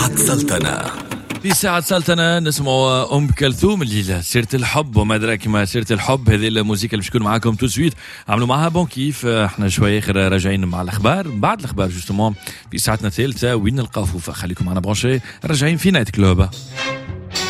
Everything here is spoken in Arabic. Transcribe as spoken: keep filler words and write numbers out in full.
سلطنة. في ساعة سلطنة نسمع أم كلثوم الليلة سيرة الحب وما أدراك ما سيرة الحب. هذه الموسيقى اللي بتكون معاكم تو سويت عملوا معها بون كيف. احنا شوية آخر راجعين مع الأخبار بعد الأخبار جوستومون في ساعتنا الثالثة وين نلقاو فوفا. خليكم معنا برونشي راجعين في نايت كلوب.